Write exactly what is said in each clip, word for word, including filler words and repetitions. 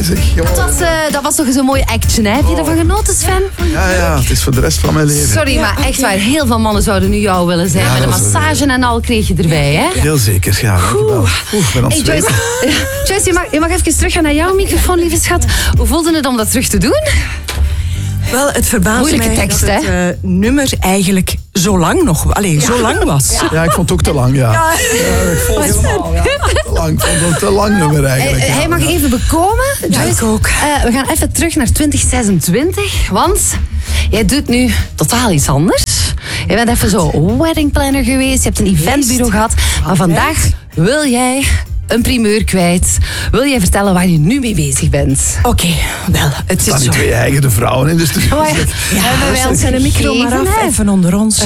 zeg. Dat was, uh, dat was toch eens een mooi action, hè? Heb je ervan genoten, Sven? Ja, ja, het is voor de rest van mijn leven. Sorry, maar echt waar. Heel veel mannen zouden nu jou willen zijn. Ja, met een massage en al kreeg je erbij, hè? Heel zeker, ja. Dankjewel. Oeh, ik ben aan het hey, Joyce, Joyce je, mag, je mag even terug gaan naar jouw microfoon, lieve schat. Hoe voelde het om dat terug te doen? Wel, het verbaast Moeilijke mij tekst, dat het uh, nummer eigenlijk zo lang nog... Allee, ja. zo lang was. Ja. ja, ik vond het ook te lang, ja. Ja, ja ik vond het helemaal, ja. Te lang. Ik vond het een te lang nummer eigenlijk. Hij, ja. hij mag even bekomen. Ja, Joyce, ik ook. Uh, we gaan even terug naar twintig zesentwintig, want jij doet nu totaal iets anders. Je bent even zo wedding planner geweest, je hebt een eventbureau gehad, maar vandaag wil jij een primeur kwijt. Wil jij vertellen waar je nu mee bezig bent? Oké, okay, wel, het is zo. Die twee eigen vrouwen in de studio. Oh, ja, ja, hebben wij ons een micro maar af, hè? Even onder ons.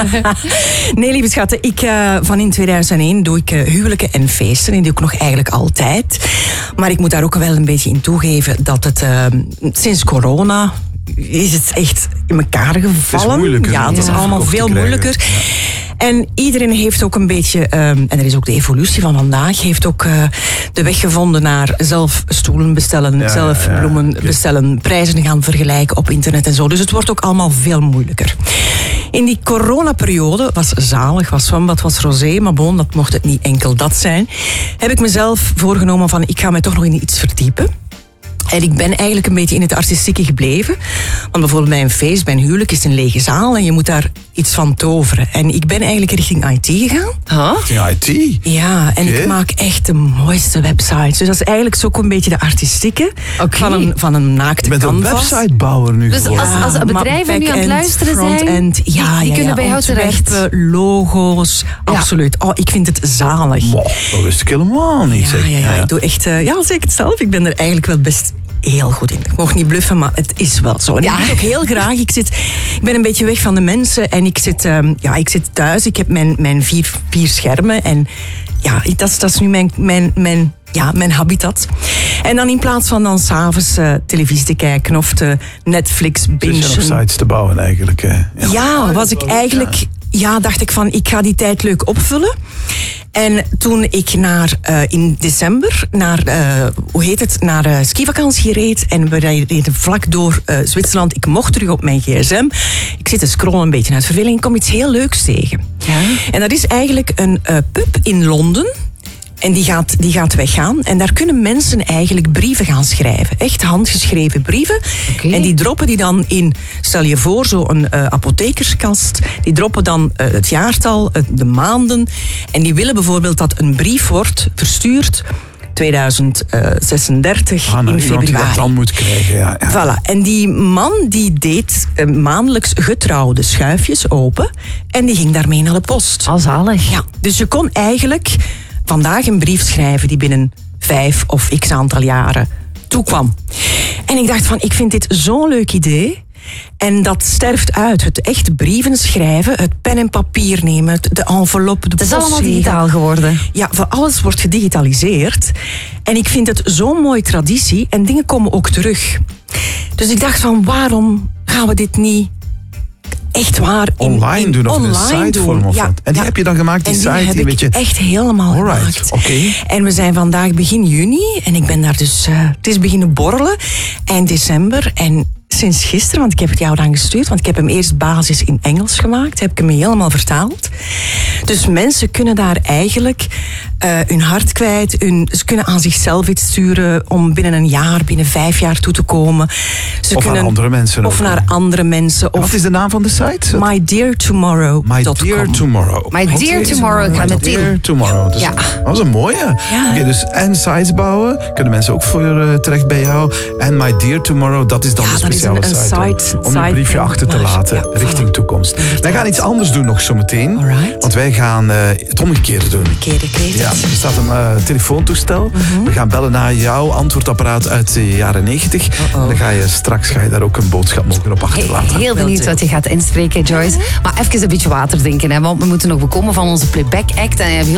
Nee, lieve schatten, ik, uh, van in tweeduizend één doe ik uh, huwelijken en feesten. En die doe ik nog eigenlijk altijd. Maar ik moet daar ook wel een beetje in toegeven dat het uh, sinds corona is het echt in elkaar gevallen. Het is moeilijker. Ja, het is ja. allemaal veel moeilijker. Ja. En iedereen heeft ook een beetje, um, en er is ook de evolutie van vandaag, heeft ook uh, de weg gevonden naar zelf stoelen bestellen, ja, zelf ja, ja. bloemen okay. bestellen, prijzen gaan vergelijken op internet en zo. Dus het wordt ook allemaal veel moeilijker. In die coronaperiode was zalig, was zwembad, was rosé, maar bon, dat mocht het niet enkel dat zijn. Heb ik mezelf voorgenomen van, ik ga mij toch nog in iets verdiepen. En ik ben eigenlijk een beetje in het artistieke gebleven. Want bijvoorbeeld bij een feest, bij een huwelijk is het een lege zaal en je moet daar iets van toveren. En ik ben eigenlijk richting I T gegaan. Huh? Richting I T? Ja, en okay. ik maak echt de mooiste websites. Dus dat is eigenlijk zo ook een beetje de artistieke okay. van, een, van een naakte canvas. Je bent een websitebouwer nu dus geworden. Dus als, als bedrijven nu aan het luisteren zijn, end, ja, die ja, kunnen ja, bij jou terecht. Logo's, ja. absoluut. Oh, ik vind het zalig. Wow, dat wist ik helemaal niet. Ja, zeg. ja, ja, ja. Ik doe echt, uh, ja, zeg het zelf. Ik ben er eigenlijk wel best heel goed in. Ik mocht niet bluffen, maar het is wel zo. En ja. ik doe het ook heel graag. Ik, zit, ik ben een beetje weg van de mensen en ik zit, um, ja, ik zit thuis. Ik heb mijn, mijn vier, vier schermen en ja, dat is, dat is nu mijn, mijn, mijn, ja, mijn habitat. En dan in plaats van dan s'avonds uh, televisie te kijken of te Netflix bingen. Dus je nog sites te bouwen eigenlijk. Hè? Ja, ja was ik eigenlijk... Ja. Ja, dacht ik van, ik ga die tijd leuk opvullen. En toen ik naar, uh, in december naar, uh, hoe heet het, naar uh, skivakantie reed. En we reden vlak door uh, Zwitserland. Ik mocht terug op mijn gsm. Ik zit te scrollen een beetje uit verveling. Ik kom iets heel leuks tegen. Ja. En dat is eigenlijk een uh, pub in Londen. En die gaat, die gaat weggaan. En daar kunnen mensen eigenlijk brieven gaan schrijven. Echt handgeschreven brieven. Okay. En die droppen die dan in, stel je voor, zo'n uh, apothekerskast. Die droppen dan uh, het jaartal, uh, de maanden. En die willen bijvoorbeeld dat een brief wordt verstuurd tweeduizend zesendertig ah, nou, in februari. Die dat dan moet krijgen, ja, ja. Voilà. En die man die deed uh, maandelijks getrouwde schuifjes open. En die ging daarmee naar de post. Al zalig. Ja, dus je kon eigenlijk vandaag een brief schrijven die binnen vijf of x aantal jaren toekwam. En ik dacht van, ik vind dit zo'n leuk idee. En dat sterft uit. Het echte brieven schrijven, het pen en papier nemen, de envelop, de Het is allemaal digitaal geworden. Ja, voor alles wordt gedigitaliseerd. En ik vind het zo'n mooie traditie en dingen komen ook terug. Dus ik dacht van, waarom gaan we dit niet echt waar in, online doen of online een sitevorm of ja, wat? En die ja. heb je dan gemaakt, die en die site? heb die ik beetje... echt helemaal Alright, gemaakt. Okay. En we zijn vandaag begin juni en ik ben daar dus, uh, het is beginnen borrelen eind december en sinds gisteren, want ik heb het jou dan gestuurd, want ik heb hem eerst basis in Engels gemaakt, heb ik hem helemaal vertaald. Dus mensen kunnen daar eigenlijk uh, hun hart kwijt, hun, ze kunnen aan zichzelf iets sturen om binnen een jaar, binnen vijf jaar toe te komen. Ze of kunnen, naar andere mensen. Of ook. naar andere mensen. Of wat is de naam van de site? my dear tomorrow dot com. My Dear Tomorrow. My Dear Tomorrow. My My Dear Tomorrow. Dus ja. Dat is een mooie. Ja. Okay, dus en sites bouwen, kunnen mensen ook voor uh, terecht bij jou. En My Dear Tomorrow, dat is dan ja, de speciale een, een site, site om een briefje achter te laten, ja, richting toekomst. Wij gaan iets anders doen nog zometeen. Alright. Want wij gaan uh, het omgekeerde doen. Omgekeerde, ik weet het. Ja, er staat een uh, telefoontoestel. Uh-huh. We gaan bellen naar jouw antwoordapparaat uit de jaren negentig. Uh-oh. En dan ga je straks ga je daar ook een boodschap mogen op achterlaten. Heel, heel benieuwd wat je gaat inspreken, Joyce. Maar even een beetje water drinken, hè, want we moeten nog bekomen van onze playback act. En